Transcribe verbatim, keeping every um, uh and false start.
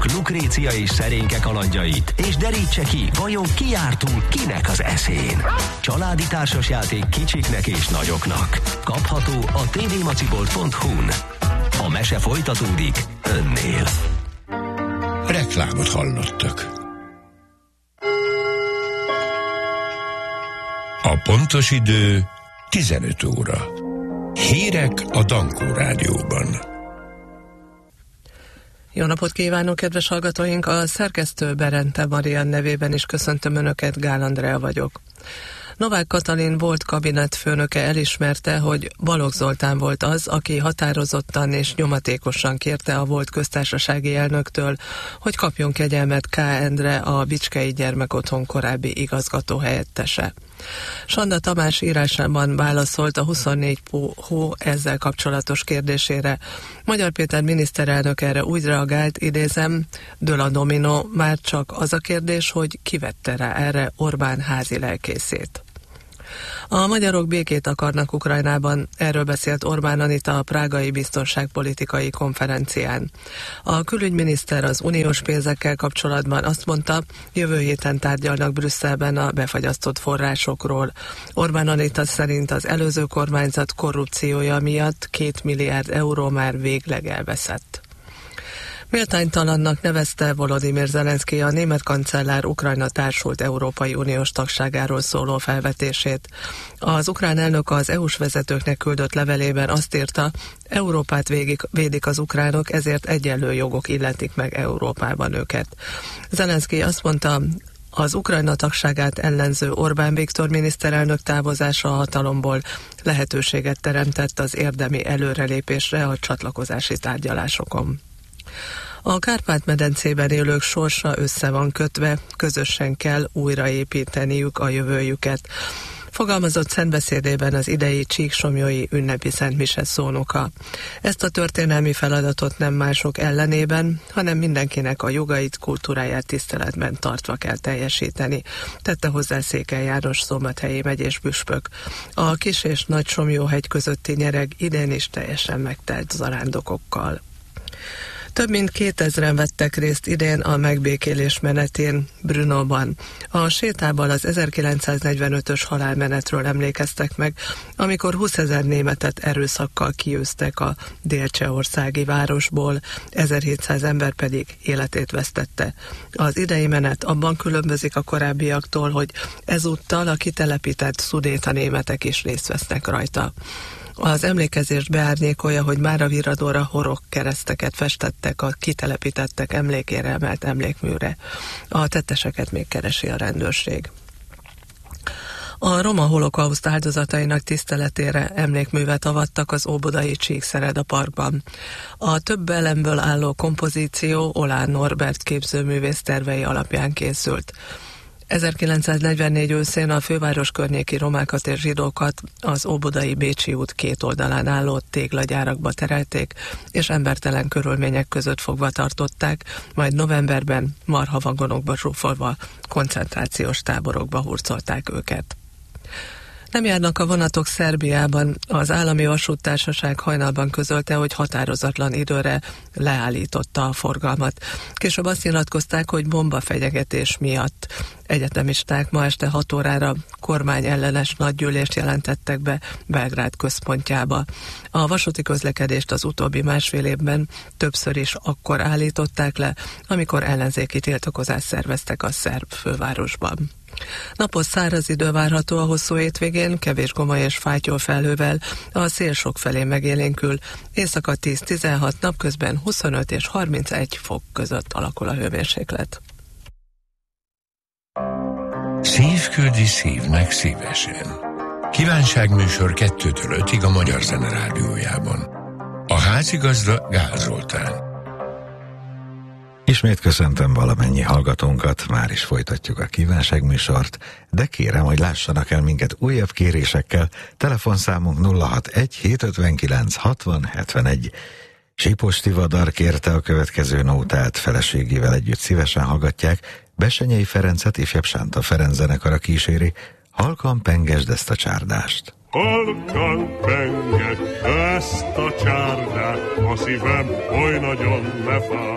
Lukrécia és Szerénke kalandjait, és derítse ki, vajon ki járt túl kinek az eszén. Családi társasjáték kicsiknek és nagyoknak. Kapható a tvmacibolt pont hu-n. A mese folytatódik önnél. Reklámot hallottak. A pontos idő tizenöt óra. Hírek a Dankó Rádióban. Jó napot kívánok, kedves hallgatóink! A szerkesztő Berente Marian nevében is köszöntöm Önöket, Gál Andrea vagyok. Novák Katalin volt kabinetfőnöke elismerte, hogy Balogh Zoltán volt az, aki határozottan és nyomatékosan kérte a volt köztársasági elnöktől, hogy kapjon kegyelmet K. Endre, a Bicskei Gyermekotthon korábbi igazgatóhelyettese. Sanda Tamás írásában válaszolt a huszonnégy hó ezzel kapcsolatos kérdésére. Magyar Péter miniszterelnök erre úgy reagált, idézem, dől a dominó, már csak az a kérdés, hogy ki vette rá erre Orbán házi lelkészét. A magyarok békét akarnak Ukrajnában, erről beszélt Orbán Anita a prágai biztonságpolitikai konferencián. A külügyminiszter az uniós pénzekkel kapcsolatban azt mondta, jövő héten tárgyalnak Brüsszelben a befagyasztott forrásokról. Orbán Anita szerint az előző kormányzat korrupciója miatt két milliárd euró már végleg elveszett. Méltánytalannak nevezte Volodymyr Zelenszky a német kancellár Ukrajna társult Európai Uniós tagságáról szóló felvetését. Az ukrán elnök az é u-s vezetőknek küldött levelében azt írta, Európát végig védik az ukránok, ezért egyenlő jogok illetik meg Európában őket. Zelenszky azt mondta, az Ukrajna tagságát ellenző Orbán Viktor miniszterelnök távozása a hatalomból lehetőséget teremtett az érdemi előrelépésre a csatlakozási tárgyalásokon. A Kárpát-medencében élők sorsa össze van kötve, közösen kell újraépíteniük a jövőjüket. Fogalmazott szentbeszédében az idei Csíksomlyói ünnepi szentmise szónoka. Ezt a történelmi feladatot nem mások ellenében, hanem mindenkinek a jogait, kultúráját tiszteletben tartva kell teljesíteni, tette hozzá Székely János Szombathelyi megyés püspök. A Kis- és Nagy-Somlyóhegy közötti nyereg idén is teljesen megtelt zarándokokkal. Több mint kétezren vettek részt idén a megbékélés menetén Brnóban. A sétában az ezerkilencszáznegyvenötös halálmenetről emlékeztek meg, amikor húszezer németet erőszakkal kiűztek a délcsehországi városból, ezerhétszáz ember pedig életét vesztette. Az idei menet abban különbözik a korábbiaktól, hogy ezúttal a kitelepített szudéta németek is részt vesznek rajta. Az emlékezést beárnyékolja, hogy Mára-Viradóra horog kereszteket festettek a kitelepítettek emlékére emelt emlékműre. A tetteseket még keresi a rendőrség. A roma holokauszt áldozatainak tiszteletére emlékművet avattak az óbudai Csíkszereda parkban. A több elemből álló kompozíció Olán Norbert képzőművész tervei alapján készült. ezerkilencszáznegyvennégy őszén a főváros környéki romákat és zsidókat az óbudai Bécsi út két oldalán álló téglagyárakba terelték, és embertelen körülmények között fogva tartották, majd novemberben marhavagonokba zsúfolva koncentrációs táborokba hurcolták őket. Nem járnak a vonatok Szerbiában, az állami vasúttársaság hajnalban közölte, hogy határozatlan időre leállította a forgalmat. Később azt nyilatkozták, hogy bombafenyegetés miatt. Egyetemisták ma este hat órára kormányellenes nagygyűlést jelentettek be Belgrád központjába. A vasúti közlekedést az utóbbi másfél évben többször is akkor állították le, amikor ellenzéki tiltakozást szerveztek a szerb fővárosban. Napos száraz idő várható a hosszú hétvégén, kevés gomoly és fátyol felhővel, a szél sokfelé megélénkül, éjszaka tíz-tizenhat, napközben huszonöt és harmincegy fok között alakul a hőmérséklet. Szív küldi szívnek szívesen. Kívánságműsor kettőtől ötig a Magyar Zene Rádiójában. A házigazda Gál Zoltán. Ismét köszöntöm valamennyi hallgatónkat, már is folytatjuk a kívánságműsort, de kérem, hogy lássanak el minket újabb kérésekkel. Telefonszámunk nulla hatvanegy hétszázötvenkilenc hatvan hetvenegy. Sipos Tivadar kérte a következő nótát, feleségével együtt szívesen hallgatják. Bessenyei Ferencet ifjabb Sánta Ferenc zenekara kíséri. Halkan pengesd ezt a csárdást. Halkan pengesd ezt a csárdát, a szívem oly nagyon lefáj.